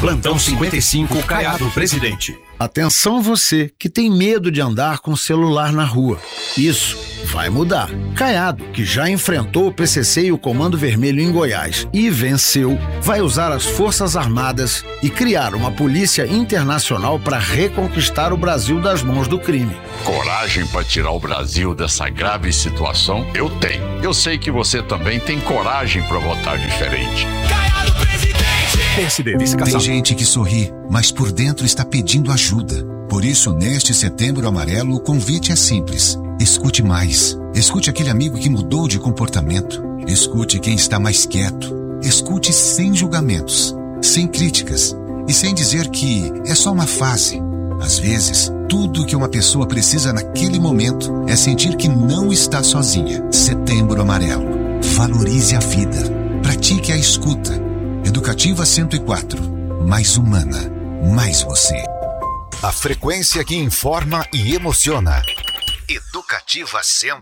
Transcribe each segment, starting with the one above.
Plantão 55, Caiado Presidente. Atenção você que tem medo de andar com o celular na rua. Isso vai mudar. Caiado, que já enfrentou o PCC e o Comando Vermelho em Goiás e venceu, vai usar as Forças Armadas e criar uma polícia internacional para reconquistar o Brasil das mãos do crime. Coragem para tirar o Brasil dessa grave situação? Eu tenho. Eu sei que você também tem coragem para votar diferente. Caiado Presidente! PSD, vice-caçado. Tem gente que sorri, mas por dentro está pedindo ajuda. Por isso, neste Setembro Amarelo, o convite é simples. Escute mais. Escute aquele amigo que mudou de comportamento. Escute quem está mais quieto. Escute sem julgamentos, sem críticas e sem dizer que é só uma fase. Às vezes, tudo que uma pessoa precisa naquele momento é sentir que não está sozinha. Setembro Amarelo. Valorize a vida. Pratique a escuta. Educativa 104. Mais humana. Mais você. A frequência que informa e emociona. Educativa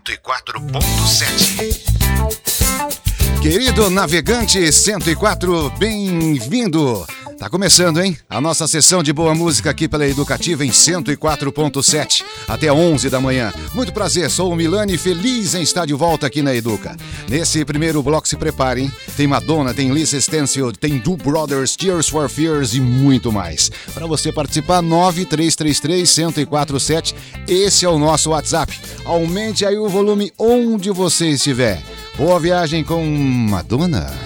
104.7. Querido navegante 104, bem-vindo! Tá começando, hein? A nossa sessão de boa música aqui pela Educativa em 104.7 até 11 da manhã. Muito prazer, sou o Milani, feliz em estar de volta aqui na Educa. Nesse primeiro bloco, se preparem, tem Madonna, tem Lisa Stansfield, tem Do Brothers, Tears for Fears e muito mais. Para você participar, 9333-1047, esse é o nosso WhatsApp. Aumente aí o volume onde você estiver. Boa viagem com Madonna.